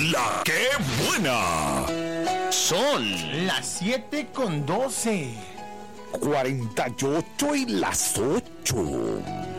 La que buena. Son las 7:12. 48 y las 8.